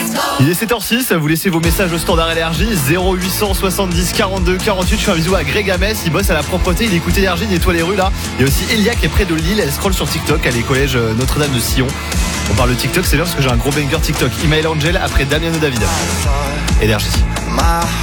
Il est 7h06, vous laissez vos messages au standard énergie 0870 42 48. Je fais un bisou à Greg Hamès, il bosse à la propreté, il écoute énergie, il nettoie les rues là. Il y a aussi Elia qui est près de Lille, elle scrolle sur TikTok, elle est collège Notre-Dame de Sion. On parle de TikTok, c'est bien parce que j'ai un gros banger TikTok. Imael Angel après Damiano David. Énergie.